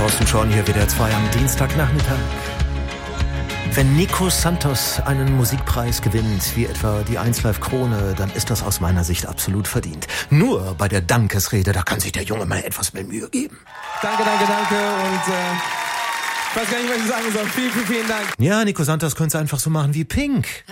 Thorsten Schorn hier, WDR 2 am Dienstagnachmittag. Wenn Nico Santos einen Musikpreis gewinnt, wie etwa die 1Live Krone, dann ist das aus meiner Sicht absolut verdient. Nur bei der Dankesrede, da kann sich der Junge mal etwas mehr Mühe geben. Danke. Und ich weiß gar nicht, was ich sagen soll. Vielen Dank. Ja, Nico Santos könnte es einfach so machen wie Pink.